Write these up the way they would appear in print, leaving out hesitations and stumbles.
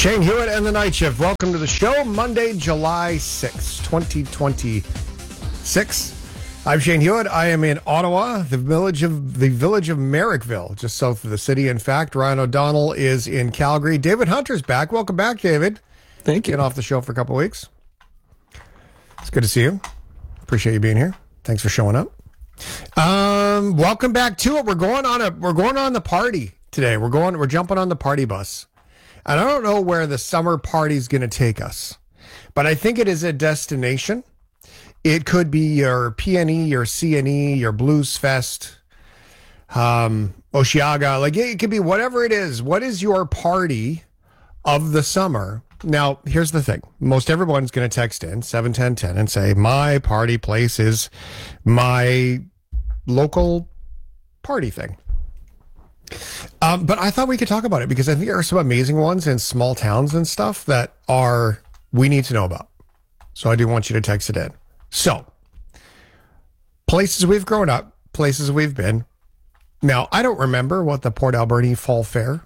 Shane Hewitt and the Night Shift. Welcome to the show. Monday, July 6, 2026. I'm Shane Hewitt. I am in Ottawa, the village of Merrickville, just south of the city. In fact, Ryan O'Donnell is in Calgary. David Hunter's back. Welcome back, David. Thank you. Been off the show for a couple of weeks. It's good to see you. Appreciate you being here. Thanks for showing up. Welcome back to it. We're going on the party today. We're jumping on the party bus. And I don't know where the summer party's going to take us, but I think it is a destination. It could be your PNE, your CNE, your Blues Fest, Osheaga. Like, it could be whatever it is. What is your party of the summer? Now, here's the thing. Most everyone's going to text in 71010 and say, my party place is my local party thing. But I thought we could talk about it because I think there are some amazing ones in small towns and stuff that we need to know about. So I do want you to text it in. So, places we've grown up, places we've been. Now, I don't remember what the Port Alberni Fall Fair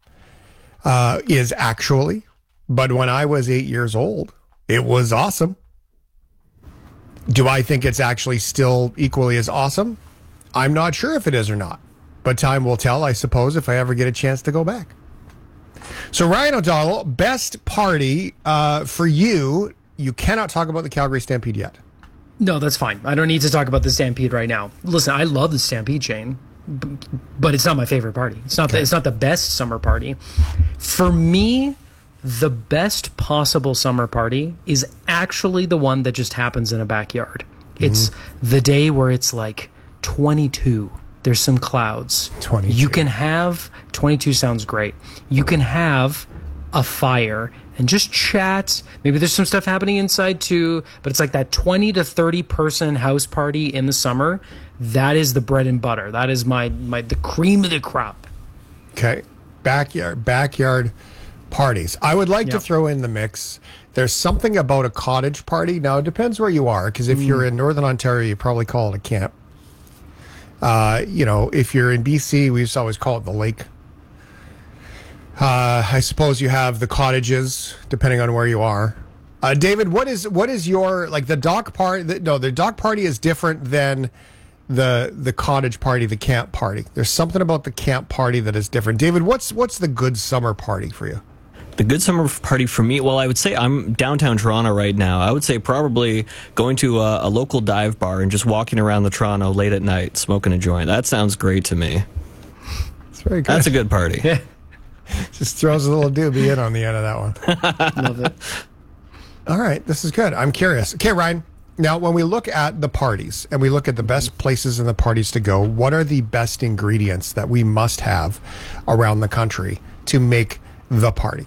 is actually, but when I was 8 years old, it was awesome. Do I think it's actually still equally as awesome? I'm not sure if it is or not. But time will tell, I suppose, if I ever get a chance to go back. So, Ryan O'Donnell, best party for you. You cannot talk about the Calgary Stampede yet. No, that's fine. I don't need to talk about the Stampede right now. Listen, I love the Stampede, Shane, but it's not my favorite party. It's not. It's not the best summer party. For me, the best possible summer party is actually the one that just happens in a backyard. Mm-hmm. It's the day where it's like 22. There's some clouds. 22. You can have 22 sounds great. You can have a fire and just chat. Maybe there's some stuff happening inside too, but it's like that 20 to 30 person house party in the summer. That is the bread and butter. That is the cream of the crop. Okay. Backyard parties. I would like to throw in the mix. There's something about a cottage party. Now, it depends where you are, because if you're in Northern Ontario, you probably call it a camp. If you're in BC, we used to always call it the lake. I suppose you have the cottages, depending on where you are. David, what is your, like, the dock party? The dock party is different than the cottage party, the camp party. There's something about the camp party that is different. David, what's the good summer party for you? The good summer party for me, well, I would say I'm downtown Toronto right now. I would say probably going to a local dive bar and just walking around the Toronto late at night, smoking a joint. That sounds great to me. It's very good. That's a good party. Yeah. Just throws a little doobie in on the end of that one. Love it. All right, this is good. I'm curious. Okay, Ryan, now when we look at the parties and we look at the best places and the parties to go, what are the best ingredients that we must have around the country to make the party?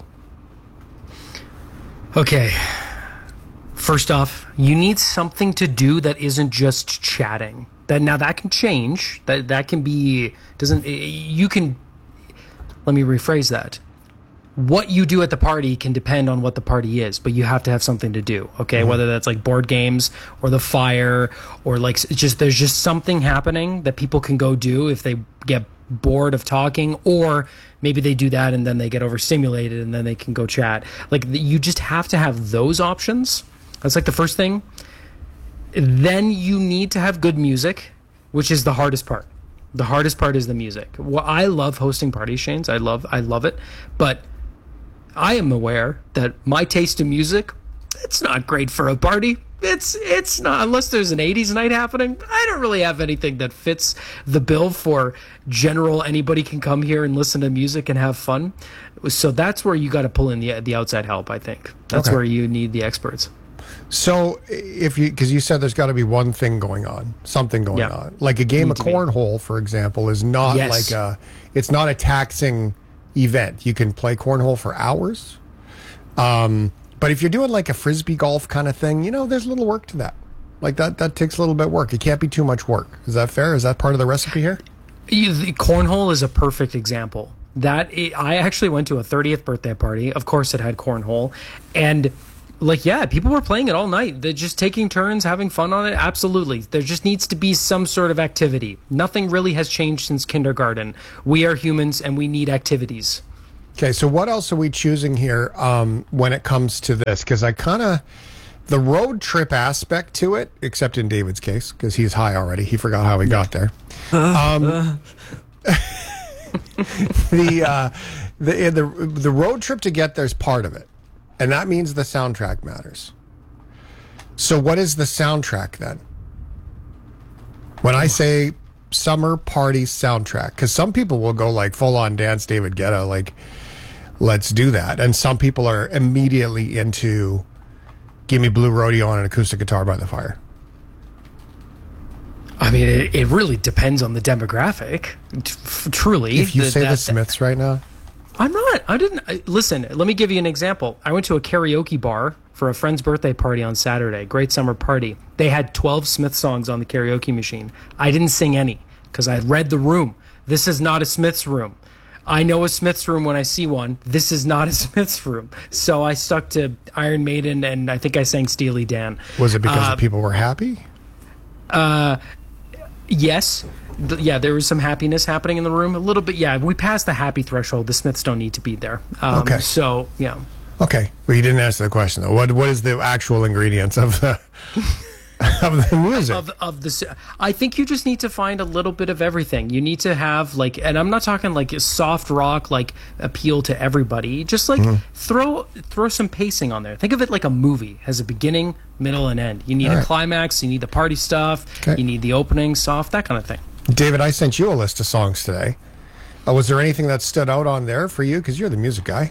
Okay. First off, you need something to do that isn't just chatting. That can change. That can be let me rephrase that. What you do at the party can depend on what the party is, but you have to have something to do. Okay, mm-hmm. Whether that's like board games or the fire or like there's just something happening that people can go do if they get bored of talking, or maybe they do that and then they get overstimulated and then they can go chat. Like, you just have to have those options. That's like the first thing. Then you need to have good music, which is the hardest part. The hardest part is the music. Well, I love hosting parties, Shane's. I love it, but I am aware that my taste in music, it's not great for a party. It's not, unless there's an 80s night happening. I don't really have anything that fits the bill for general, anybody can come here and listen to music and have fun. So that's where you got to pull in the outside help, I think. That's where you need the experts. So because you said there's got to be one thing going on, something going on. Like a game of cornhole, for example, is not it's not a taxing event. You can play cornhole for hours. But if you're doing like a frisbee golf kind of thing, there's a little work to that. Like that takes a little bit of work. It can't be too much work. Is that fair? Is that part of the recipe here? The cornhole is a perfect example. I actually went to a 30th birthday party. Of course, it had cornhole. And people were playing it all night. They're just taking turns, having fun on it. Absolutely. There just needs to be some sort of activity. Nothing really has changed since kindergarten. We are humans and we need activities. Okay, so what else are we choosing here when it comes to this? Because I kind of, the road trip aspect to it, except in David's case, because he's high already. He forgot how he got there. The road trip to get there is part of it. And that means the soundtrack matters. So what is the soundtrack then? When I say summer party soundtrack, because some people will go like full on dance David Guetta, like let's do that. And some people are immediately into Give Me Blue Rodeo on an acoustic guitar by the fire. I mean, it really depends on the demographic. Truly. If you say the Smiths right now. Listen, let me give you an example. I went to a karaoke bar for a friend's birthday party on Saturday. Great summer party. They had 12 Smith songs on the karaoke machine. I didn't sing any because I read the room. This is not a Smiths room. I know a Smiths room when I see one. This is not a Smiths room. So I stuck to Iron Maiden, and I think I sang Steely Dan. Was it because the people were happy? Yes. Yeah, there was some happiness happening in the room. A little bit, yeah. We passed the happy threshold. The Smiths don't need to be there. Okay. So, yeah. Okay. Well, you didn't answer the question, though. What is the actual ingredients of the of the music? I think you just need to find a little bit of everything. You need to have, like, and I'm not talking like a soft rock, like, appeal to everybody. Just, like, throw some pacing on there. Think of it like a movie. Has a beginning, middle, and end. You need a climax. You need the party stuff. Okay. You need the opening, soft, that kind of thing. David, I sent you a list of songs today. Was there anything that stood out on there for you? Because you're the music guy.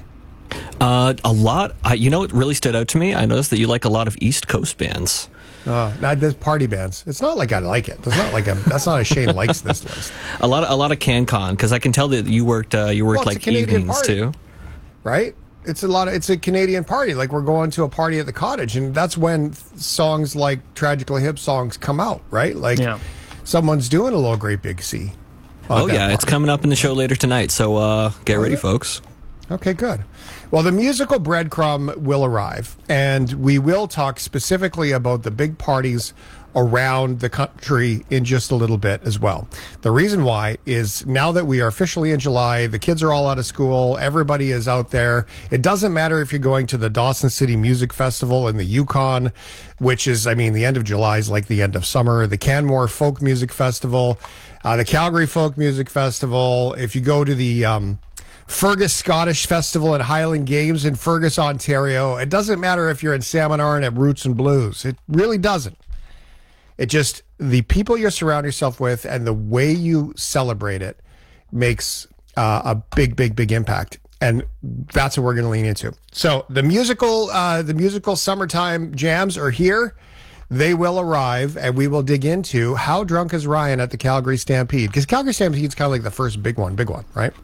A lot. You know what really stood out to me? I noticed that you like a lot of East Coast bands. Not the party bands. It's not like I like it. It's not like that's not a Shane likes this list. A lot of CanCon, because I can tell that you worked like evenings party, too. Right? It's a Canadian party. Like we're going to a party at the cottage, and that's when songs like Tragically Hip songs come out, right? Like someone's doing a little Great Big Sea. Oh yeah, it's coming up in the show later tonight. So get ready, folks. Okay, good. Well, the musical breadcrumb will arrive, and we will talk specifically about the big parties around the country in just a little bit as well. The reason why is now that we are officially in July, the kids are all out of school, everybody is out there. It doesn't matter if you're going to the Dawson City Music Festival in the Yukon, which is, I mean, the end of July is like the end of summer, the Canmore Folk Music Festival, the Calgary Folk Music Festival. If you go to the Fergus Scottish Festival and Highland Games in Fergus, Ontario, it doesn't matter if you're in Salmon Arm at Roots and Blues. It really doesn't. It just, the people you surround yourself with and the way you celebrate it makes a big, big, big impact. And that's what we're going to lean into. So the musical summertime jams are here. They will arrive, and we will dig into How Drunk is Ryan at the Calgary Stampede. Because Calgary Stampede is kind of like the first big one, right?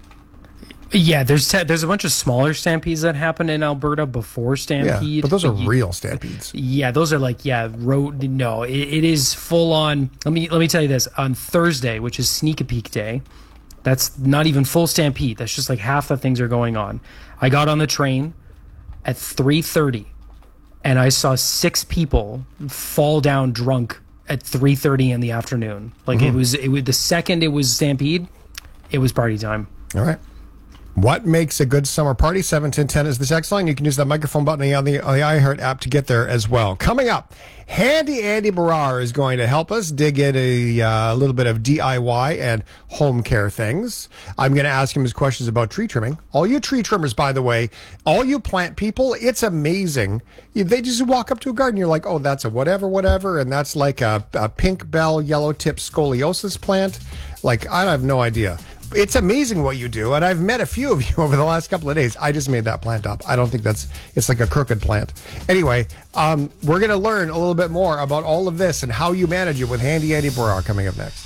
Yeah, there's a bunch of smaller stampedes that happen in Alberta before Stampede. Yeah, but those are real stampedes. Yeah, those are like, road. No, it is full on. Let me tell you this. On Thursday, which is Sneak a Peek Day, that's not even full Stampede. That's just like half the things are going on. I got on the train at 3:30, and I saw 6 people fall down drunk at 3:30 in the afternoon. Like it was the second it was Stampede, it was party time. All right. What makes a good summer party? 71010 is the text line. You can use that microphone button on the iHeart app to get there as well. Coming up, Handy Andy Barrar is going to help us dig in a little bit of DIY and home care things. I'm going to ask him his questions about tree trimming. All you tree trimmers, by the way, all you plant people, it's amazing. They just walk up to a garden. You're like, oh, that's a whatever. And that's like a pink bell yellow tip scoliosis plant. Like, I have no idea. It's amazing what you do, and I've met a few of you over the last couple of days. I just made that plant up. I don't think it's like a crooked plant. Anyway, we're going to learn a little bit more about all of this and how you manage it with Handy Andy Barrar coming up next.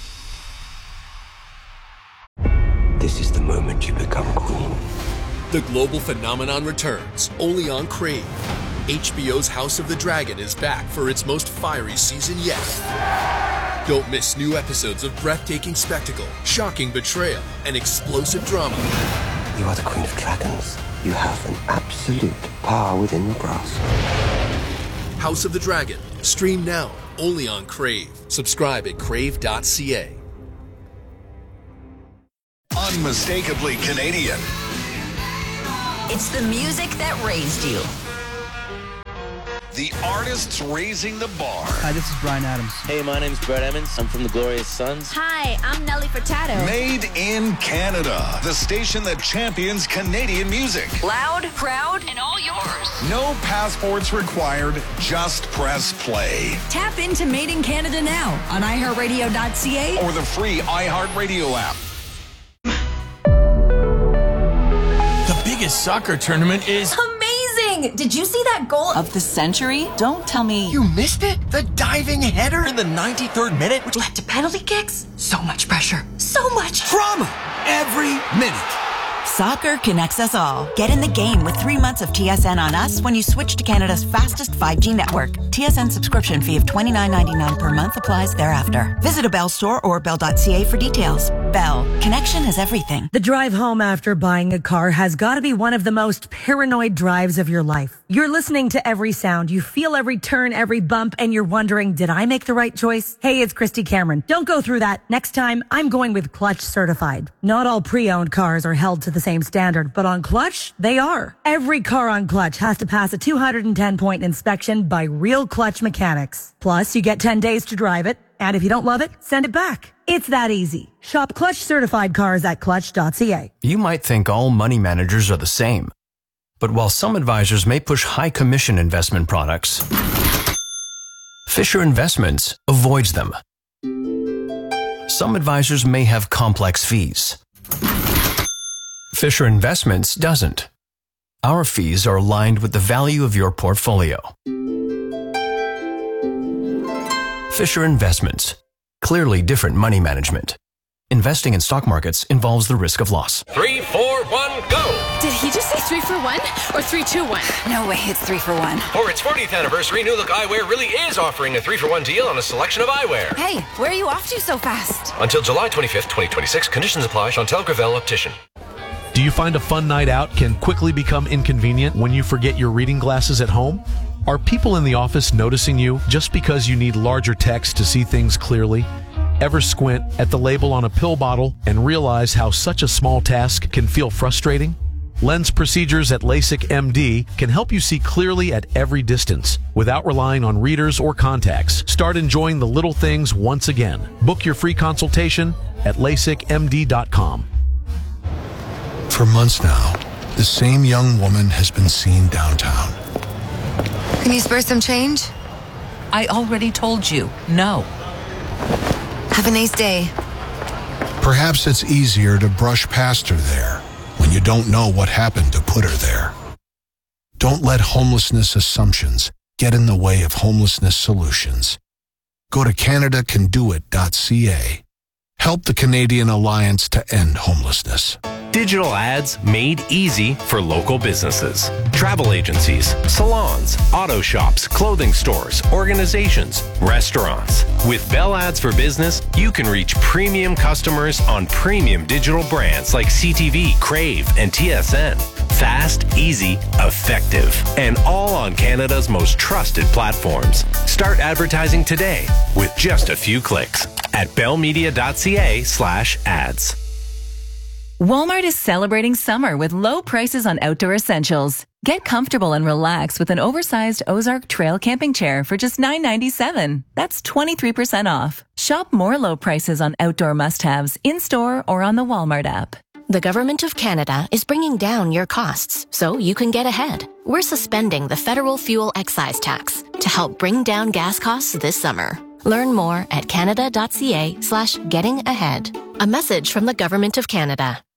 This is the moment you become queen. The global phenomenon returns, only on Crave. HBO's House of the Dragon is back for its most fiery season yet. Don't miss new episodes of breathtaking spectacle, shocking betrayal, and explosive drama. You are the Queen of Dragons. You have an absolute power within your grasp. House of the Dragon. Stream now, only on Crave. Subscribe at crave.ca. Unmistakably Canadian. It's the music that raised you. The artists raising the bar. Hi, this is Bryan Adams. Hey, my name's Brett Emmons. I'm from the Glorious Sons. Hi, I'm Nelly Furtado. Made in Canada, the station that champions Canadian music. Loud, proud, and all yours. No passports required, just press play. Tap into Made in Canada now on iHeartRadio.ca or the free iHeartRadio app. The biggest soccer tournament is amazing! Did you see that goal of the century? Don't tell me you missed it. The diving header in the 93rd minute, which led to penalty kicks. So much pressure. So much drama every minute. Soccer connects us all. Get in the game with 3 months of TSN on us when you switch to Canada's fastest 5G network. TSN subscription fee of $29.99 per month applies thereafter. Visit a Bell store or bell.ca for details. Bell. Connection is everything. The drive home after buying a car has got to be one of the most paranoid drives of your life. You're listening to every sound. You feel every turn, every bump, and you're wondering, did I make the right choice? Hey, it's Christy Cameron. Don't go through that. Next time, I'm going with Clutch Certified. Not all pre-owned cars are held to the same standard, but on Clutch, they are. Every car on Clutch has to pass a 210-point inspection by real Clutch mechanics. Plus, you get 10 days to drive it, and if you don't love it, send it back. It's that easy. Shop Clutch Certified cars at clutch.ca. You might think all money managers are the same. But while some advisors may push high commission investment products, Fisher Investments avoids them. Some advisors may have complex fees. Fisher Investments doesn't. Our fees are aligned with the value of your portfolio. Fisher Investments. Clearly different money management. Investing in stock markets involves the risk of loss. 3, 4, 1, go! Did he just say 3 for 1 or 3, 2, 1? No way, it's 3 for 1. For its 40th anniversary, New Look Eyewear really is offering a 3 for 1 deal on a selection of eyewear. Hey, where are you off to so fast? Until July 25th, 2026. Conditions apply. Chantel Gravel, Optician. Do you find a fun night out can quickly become inconvenient when you forget your reading glasses at home? Are people in the office noticing you just because you need larger text to see things clearly? Ever squint at the label on a pill bottle and realize how such a small task can feel frustrating? Lens procedures at LASIK MD can help you see clearly at every distance without relying on readers or contacts. Start enjoying the little things once again. Book your free consultation at LASIKMD.com. For months now, the same young woman has been seen downtown. Can you spare some change? I already told you, no. Have a nice day. Perhaps it's easier to brush past her there when you don't know what happened to put her there. Don't let homelessness assumptions get in the way of homelessness solutions. Go to CanadaCanDoIt.ca. Help the Canadian Alliance to End Homelessness. Digital ads made easy for local businesses. Travel agencies, salons, auto shops, clothing stores, organizations, restaurants. With Bell Ads for Business, you can reach premium customers on premium digital brands like CTV, Crave, and TSN. Fast, easy, effective, and all on Canada's most trusted platforms. Start advertising today with just a few clicks at bellmedia.ca/ads. Walmart is celebrating summer with low prices on outdoor essentials. Get comfortable and relax with an oversized Ozark Trail camping chair for just $9.97. That's 23% off. Shop more low prices on outdoor must-haves in-store or on the Walmart app. The Government of Canada is bringing down your costs so you can get ahead. We're suspending the federal fuel excise tax to help bring down gas costs this summer. Learn more at canada.ca/getting ahead. A message from the Government of Canada.